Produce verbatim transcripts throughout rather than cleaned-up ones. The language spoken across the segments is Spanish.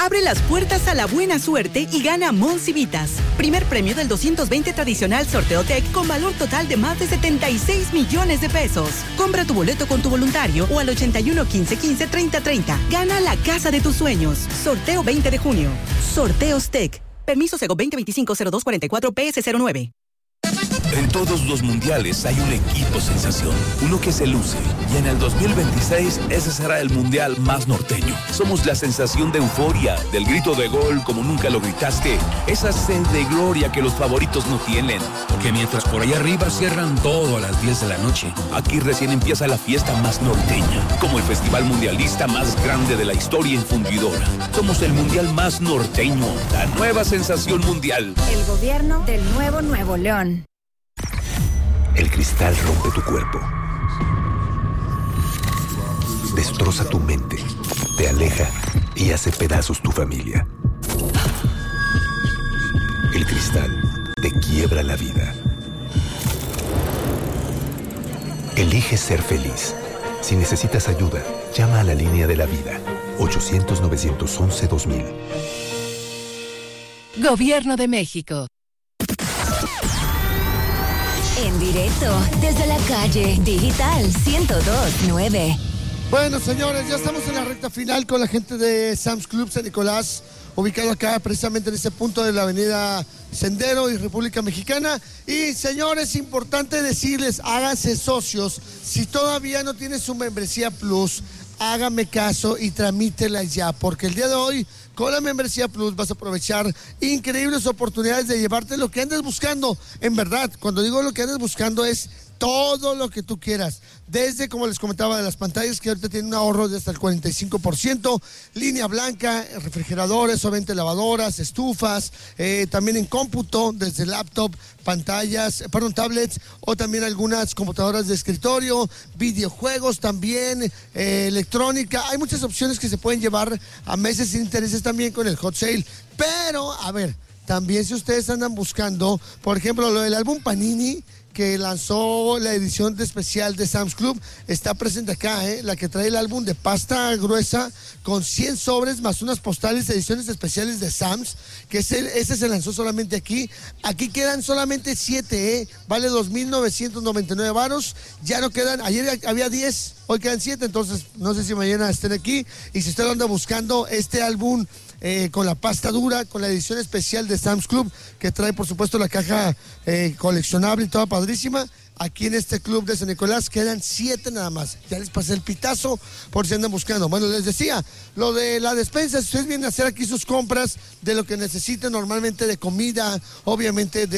Abre las puertas a la buena suerte y gana Monsivitas. Primer premio del doscientos veinte tradicional Sorteo Tech con valor total de más de setenta y seis millones de pesos. Compra tu boleto con tu voluntario o al ochenta y uno, quince, quince, treinta, treinta. Gana la casa de tus sueños. Sorteo veinte de junio. Sorteos Tech. Permiso Sego veinte veinticinco cero dos cuarenta y cuatro P S cero nueve. En todos los mundiales hay un equipo sensación, uno que se luce, y en el dos mil veintiséis ese será el mundial más norteño. Somos la sensación de euforia, del grito de gol como nunca lo gritaste, esa sed de gloria que los favoritos no tienen. Porque mientras por allá arriba cierran todo a las diez de la noche, aquí recién empieza la fiesta más norteña, como el festival mundialista más grande de la historia en Fundidora. Somos el mundial más norteño, la nueva sensación mundial. El gobierno del nuevo Nuevo León. El cristal rompe tu cuerpo, destroza tu mente, te aleja y hace pedazos tu familia. El cristal te quiebra la vida. Elige ser feliz. Si necesitas ayuda, llama a la línea de la vida, ochocientos, novecientos once, dos mil. Gobierno de México. En directo, desde la calle Digital ciento dos punto nueve. Bueno, señores, ya estamos en la recta final con la gente de Sam's Club San Nicolás, ubicado acá precisamente en ese punto de la avenida Sendero y República Mexicana. Y, señores, importante decirles, háganse socios. Si todavía no tienes su membresía Plus, hágame caso y tramítela ya, porque el día de hoy, con la membresía Plus, vas a aprovechar increíbles oportunidades de llevarte lo que andes buscando. En verdad, cuando digo lo que andes buscando es todo lo que tú quieras. Desde, como les comentaba, de las pantallas que ahorita tienen un ahorro de hasta el cuarenta y cinco por ciento, línea blanca, refrigeradores, obviamente lavadoras, estufas, eh, también en cómputo, desde laptop, pantallas, perdón, tablets, o también algunas computadoras de escritorio, videojuegos también, eh, electrónica. Hay muchas opciones que se pueden llevar a meses sin intereses también con el hot sale. Pero, a ver, también si ustedes andan buscando, por ejemplo, lo del álbum Panini, que lanzó la edición de especial de Sam's Club, está presente acá, ¿eh? La que trae el álbum de pasta gruesa con cien sobres más unas postales de ediciones especiales de Sam's, que ese, ese se lanzó solamente aquí. Aquí quedan solamente siete, ¿eh? Vale dos mil novecientos noventa y nueve varos. Ya no quedan, ayer había diez, hoy quedan siete, entonces no sé si mañana estén aquí. Y si usted anda buscando este álbum Eh, con la pasta dura, con la edición especial de Sam's Club, que trae por supuesto la caja eh, coleccionable y toda padrísima, aquí en este club de San Nicolás quedan siete nada más. Ya les pasé el pitazo por si andan buscando. Bueno, les decía, lo de la despensa, si ustedes vienen a hacer aquí sus compras de lo que necesiten normalmente de comida, obviamente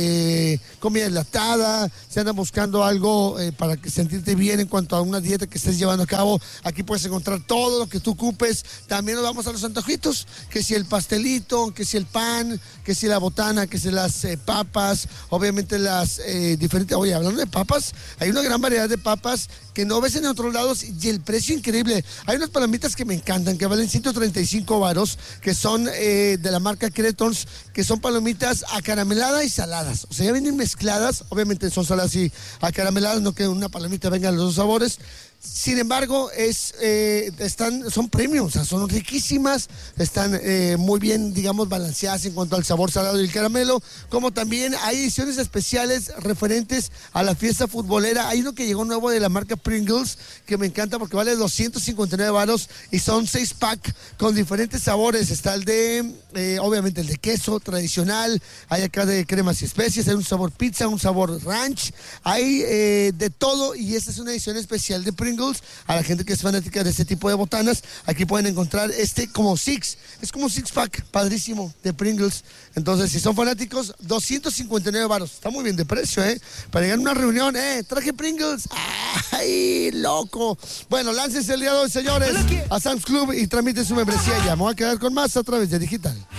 de comida enlatada, si andan buscando algo eh, para que sentirte bien en cuanto a una dieta que estés llevando a cabo, aquí puedes encontrar todo lo que tú ocupes. También nos vamos a los antojitos, que si el pastelito, que si el pan, que si la botana, que si las eh, papas, obviamente las eh, diferentes, oye, hablando de papas, hay una gran variedad de papas que no ves en otros lados y el precio increíble. Hay unas palomitas que me encantan, que valen ciento treinta y cinco varos, que son eh, de la marca Cretons, que son palomitas acarameladas y saladas. O sea, ya vienen mezcladas, obviamente son saladas y acarameladas, no que una palomita venga los dos sabores. Sin embargo, es, eh, están, son premium, o sea, son riquísimas, están eh, muy bien, digamos, balanceadas en cuanto al sabor salado y el caramelo, como también hay ediciones especiales referentes a la fiesta futbolera. Hay uno que llegó nuevo de la marca Pringles, que me encanta porque vale doscientos cincuenta y nueve varos y son seis pack con diferentes sabores. Está el de, eh, obviamente, el de queso tradicional, hay acá de cremas y especias, hay un sabor pizza, un sabor ranch, hay eh, de todo, y esta es una edición especial de Pringles. A la gente que es fanática de este tipo de botanas, aquí pueden encontrar este como six, es como six pack, padrísimo, de Pringles. Entonces, si son fanáticos, doscientos cincuenta y nueve varos, está muy bien de precio, ¿eh? Para llegar a una reunión, ¿eh? Traje Pringles, ¡ay, loco! Bueno, láncense el día de hoy, señores, a Sam's Club y tramiten su membresía ya. Me voy a quedar con más a través de Digital.